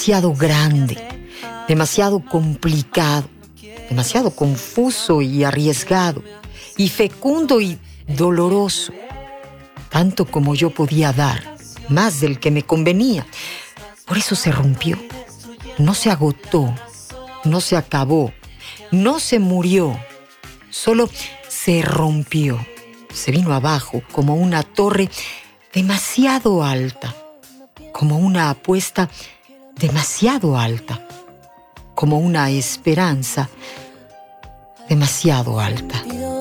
demasiado grande, demasiado complicado, demasiado confuso y arriesgado, y fecundo y doloroso, tanto como yo podía dar, más del que me convenía. Por eso se rompió, no se agotó, no se acabó, no se murió, solo se rompió, se vino abajo como una torre demasiado alta, como una apuesta demasiado alta, como una esperanza demasiado alta.